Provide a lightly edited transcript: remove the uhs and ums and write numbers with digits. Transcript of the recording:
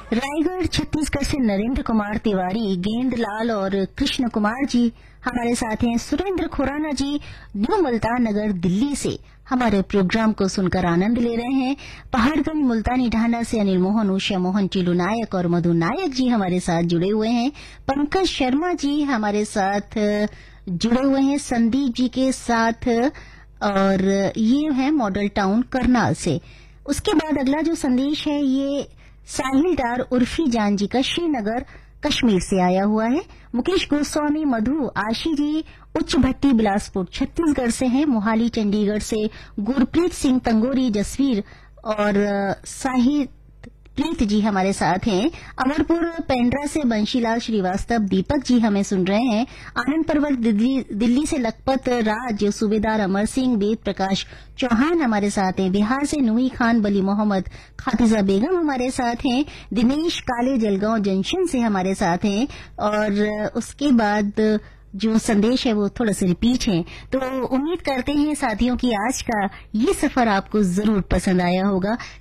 रायगढ़ छत्तीसगढ़ से नरेंद्र कुमार तिवारी, गेंदलाल और कृष्ण कुमार जी हमारे साथ हैं। सुरेंद्र खुराना जी न्यू मुल्तान नगर दिल्ली से हमारे प्रोग्राम को सुनकर आनंद ले रहे हैं। पहाड़गंज मुल्तानी ढांढा से अनिल मोहन, उषा मोहन, टीलू नायक और मधु नायक जी हमारे साथ जुड़े हुए हैं। पंकज शर्मा जी हमारे साथ जुड़े हुए हैं संदीप जी के साथ, और ये है मॉडल टाउन करनाल से। उसके बाद अगला जो संदेश है ये साहिल डार उर्फी जान जी का श्रीनगर कश्मीर से आया हुआ है। मुकेश गोस्वामी, मधु, आशी जी उच्च भट्टी बिलासपुर छत्तीसगढ़ से हैं। मोहाली चंडीगढ़ से गुरप्रीत सिंह तंगोरी जसवीर और साहिद प्रीत जी हमारे साथ हैं। अमरपुर पेंड्रा से बंशीलाल श्रीवास्तव, दीपक जी हमें सुन रहे हैं। आनंद पर्वत दिल्ली से लखपत राज, सूबेदार अमर सिंह, वेद प्रकाश चौहान हमारे साथ हैं। बिहार से नुई खान, बली मोहम्मद, खातिजा बेगम हमारे साथ हैं। दिनेश काले जलगांव जंक्शन से हमारे साथ हैं। और उसके बाद जो संदेश है वो थोड़ा सा रिपीट है। तो उम्मीद करते हैं साथियों की आज का ये सफर आपको जरूर पसंद आया होगा।